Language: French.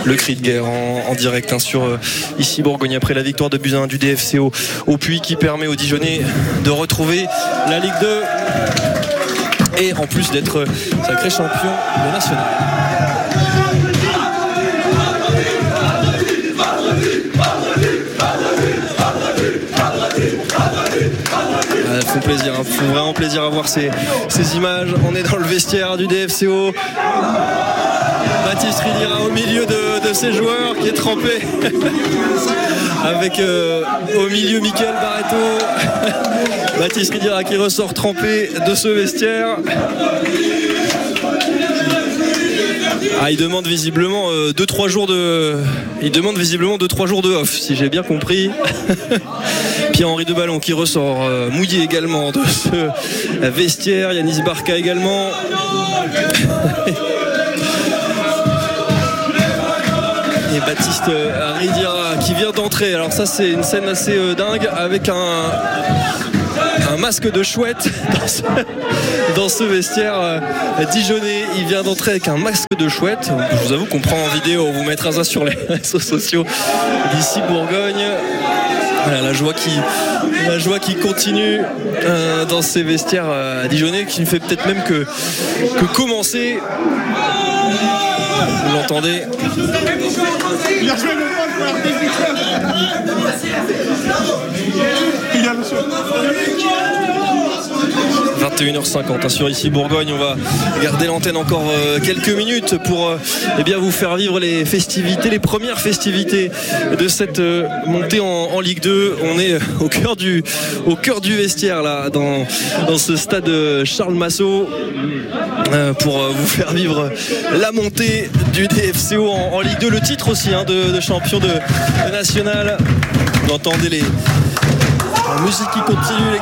le cri de guerre en direct sur ici Bourgogne après la victoire de Buzyn du DFC au Puy qui permet aux Dijonais de retrouver la Ligue 2 et en plus d'être sacré champion de national. Font plaisir, font vraiment plaisir à voir ces images. On est dans le vestiaire du DFCO. Baptiste Ridira au milieu de ses joueurs qui est trempé avec au milieu Mickaël Barreto. Baptiste Ridira qui ressort trempé de ce vestiaire. Il demande visiblement 2-3 jours de off, si j'ai bien compris. Pierre-Henri Deballon qui ressort mouillé également de ce vestiaire. Yanis Barca également. Et Baptiste Ridira qui vient d'entrer. Alors ça c'est une scène assez dingue avec un masque de chouette dans ce vestiaire dijonnais. Il vient d'entrer avec un masque de chouette. Je vous avoue qu'on prend en vidéo, on vous mettra ça sur les réseaux sociaux d'ici Bourgogne. Voilà, la joie qui continue dans ces vestiaires dijonnais, qui ne fait peut-être même que commencer. Vous l'entendez. 21h50 sur ici Bourgogne. On va garder l'antenne encore quelques minutes pour vous faire vivre les festivités, les premières festivités de cette montée en Ligue 2. On est au cœur du vestiaire là, dans ce stade Charles Massot, pour vous faire vivre la montée du DFCO en Ligue 2, le titre aussi de champion de national. Vous entendez la musique qui continue, les